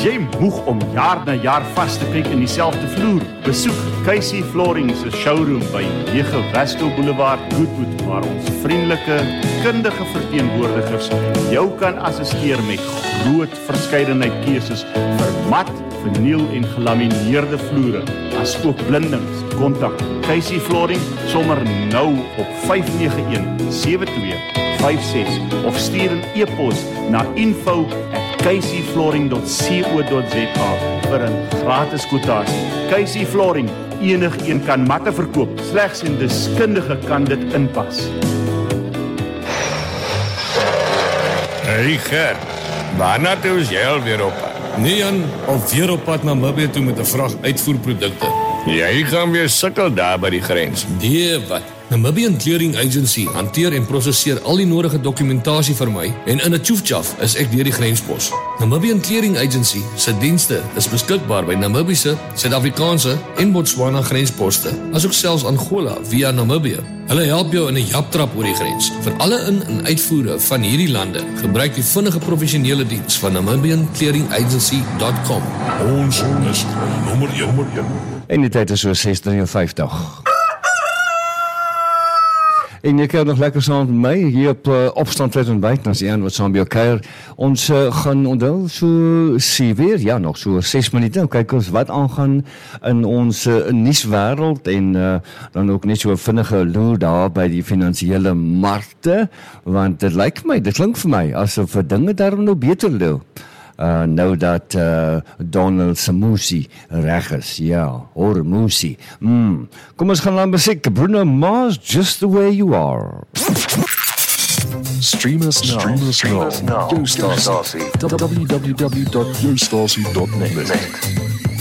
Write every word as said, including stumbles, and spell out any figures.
Is jy moeg om jaar na jaar vas te kyk in dieselfde vloer? Besoek Casey Flooring se showroom by nege Wasco Boulevard, Goodwood, waar ons vriendelike, kundige verteenwoordigers jou kan assisteer met groot verskeidenheid keuses vir mat, verniel en gelamineerde vloere, as ook blindings. Kontak Casey Flooring sommer nou op vyf nege een sewe twee vyf ses of stuur 'n e-pos na info at casey flooring dot co dot za vir 'n gratis kwotasie. Casey Flooring, enigeen kan matte verkoop, slegs 'n deskundige kan dit inpas. Hey Gert, waarna toe is jy alweer op? Nee Jan, alweer op pad na Namibië toe met 'n vrag uitvoerprodukte. Jy gaan weer sukkel daar by die grens. Nee, wat? Namibian Clearing Agency hanteer en prosesseer al die nodige dokumentasie vir my en in 'n tjoefjaf is ek deur die grenspos. Namibian Clearing Agency se dienste is beskikbaar by Namibiese, Suid-Afrikaanse en Botswana grensposte, asook selfs Angola via Namibië. Hulle help jou in 'n japtrap oor die grens. Vir alle in- en uitvoere van hierdie lande, gebruik die vinnige professionele diens van namibian clearing agency dot com. Ons is nommer een. En die tyd is so ses vyftig. En jy kan nog lekker saam met my hier op uh, opstand tyd ontbyt, as een wat saam by jou kuier. Ons uh, gaan onthou so sê weer, ja nog so ses minute, nou kyk ons wat aangaan in ons uh, nuuswêreld en uh, dan ook net so 'n vinnige loer daar by die finansiële markte, want dit lyk my, dit klink vir my asof dinge daar nou beter loop. Uh, nou dat uh, Donald se musie reg is, ja, hoor musie. Mm. Kom ons gaan na musiek. Bruno Mars, Just the Way You Are. Stream us now. Stream us now. Yo Starsy. w w w dot yo starsy dot net.